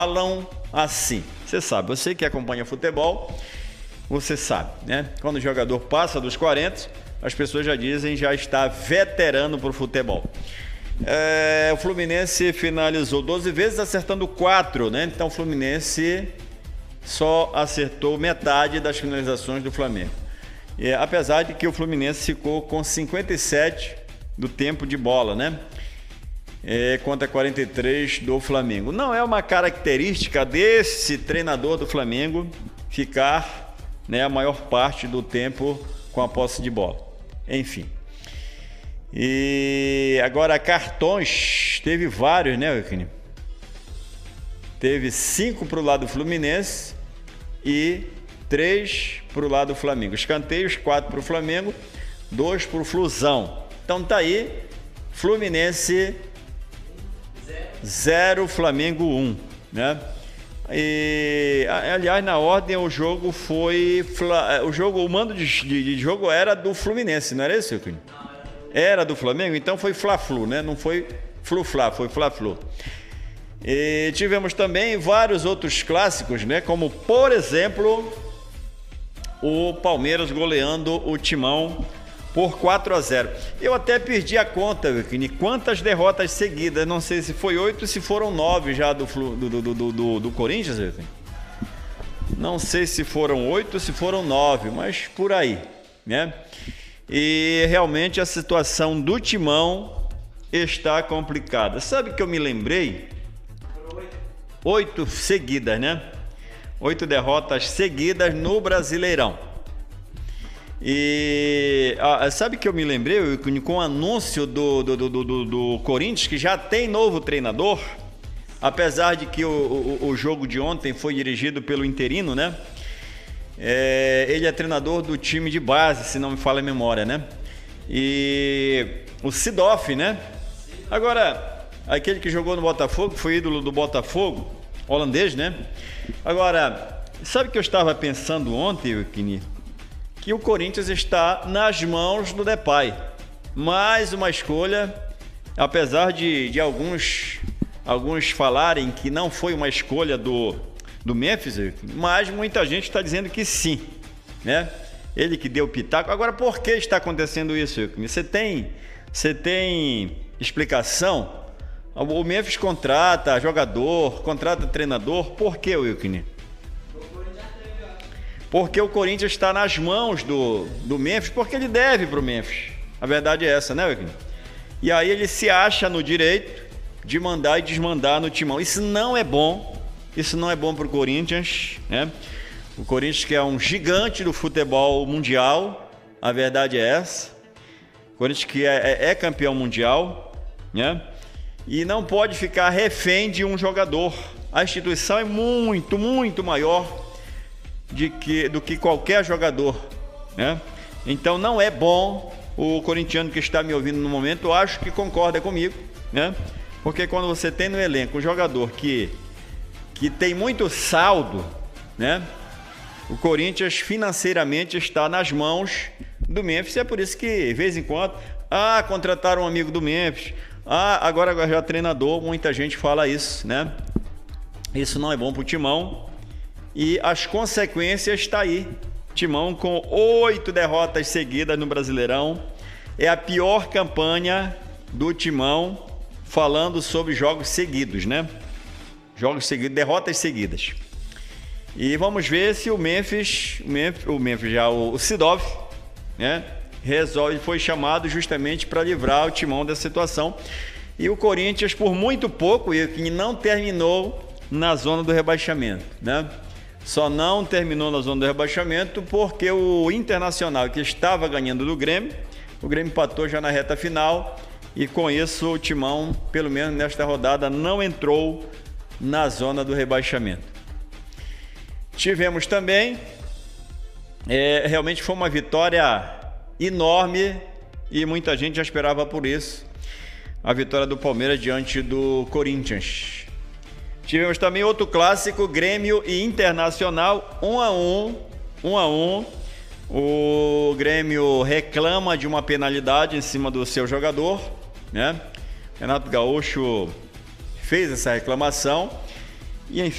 falam assim. Você sabe, você que acompanha futebol, você sabe, né? Quando o jogador passa dos 40, as pessoas já dizem já está veterano para o futebol. O Fluminense finalizou 12 vezes, acertando 4, né? Então o Fluminense só acertou metade das finalizações do Flamengo. Apesar de que o Fluminense ficou com 57 do tempo de bola, né? Contra 43 do Flamengo. Não é uma característica desse treinador do Flamengo ficar, né, a maior parte do tempo com a posse de bola. Enfim. E agora cartões, teve vários, né, Euquine? Teve 5 para o lado do Fluminense e 3 para o lado do Flamengo. Escanteios, 4 para o Flamengo, 2 para o Flusão. Então tá aí, Fluminense 0, Flamengo 1, né? E, aliás, na ordem o jogo foi... O mando de jogo era do Fluminense, não era isso, Euquine? Era do Flamengo, então foi Fla-Flu, né? Não foi Flu-Fla, foi Fla-Flu. E tivemos também vários outros clássicos, né? Como, por exemplo, o Palmeiras goleando o Timão por 4-0. Eu até perdi a conta, Euquine, quantas derrotas seguidas. Não sei se foi 8, se foram 9 já do Corinthians, Euquine. Não sei se foram 8, se foram 9, mas por aí, né? E realmente a situação do Timão está complicada. Sabe que eu me lembrei? 8 seguidas, né? 8 derrotas seguidas no Brasileirão. E sabe que eu me lembrei com o anúncio do Corinthians, que já tem novo treinador, apesar de que o jogo de ontem foi dirigido pelo interino, né? Ele é treinador do time de base, se não me falha a memória, né? E o Sidoff, né? Agora, aquele que jogou no Botafogo, foi ídolo do Botafogo, holandês, né? Agora, sabe o que eu estava pensando ontem, Euquine? Que o Corinthians está nas mãos do Depay. Mais uma escolha, apesar de alguns falarem que não foi uma escolha do Memphis, mas muita gente está dizendo que sim, né? Ele que deu o pitaco. Agora, por que está acontecendo isso, Euquine? Você tem explicação? O Memphis contrata jogador, contrata treinador. Por que, Euquine? Porque o Corinthians está nas mãos do Memphis, porque ele deve para o Memphis. A verdade é essa, né, Euquine? E aí ele se acha no direito de mandar e desmandar no Timão. Isso não é bom. Isso não é bom para o Corinthians, né? O Corinthians, que é um gigante do futebol mundial, a verdade é essa. O Corinthians que é campeão mundial, né? E não pode ficar refém de um jogador. A instituição é muito, muito maior do que qualquer jogador, né? Então não é bom. O corintiano que está me ouvindo no momento, eu acho que concorda comigo, né? Porque quando você tem no elenco um jogador que tem muito saldo, né? O Corinthians financeiramente está nas mãos do Memphis. É por isso que, de vez em quando, contrataram um amigo do Memphis. Agora já é treinador, muita gente fala isso, né? Isso não é bom para o Timão. E as consequências estão aí. Timão com 8 derrotas seguidas no Brasileirão. É a pior campanha do Timão, falando sobre jogos seguidos, né? Jogos seguidos, derrotas seguidas. E vamos ver se o Sidoff, né, foi chamado justamente para livrar o Timão dessa situação. E o Corinthians, por muito pouco, não terminou na zona do rebaixamento, né? Só não terminou na zona do rebaixamento porque o Internacional, que estava ganhando do Grêmio, o Grêmio empatou já na reta final e com isso o Timão, pelo menos nesta rodada, não entrou na zona do rebaixamento. Tivemos também, realmente foi uma vitória enorme e muita gente já esperava por isso, a vitória do Palmeiras diante do Corinthians. Tivemos também outro clássico, Grêmio e Internacional, 1-1. O Grêmio reclama de uma penalidade em cima do seu jogador, né? Renato Gaúcho fez essa reclamação E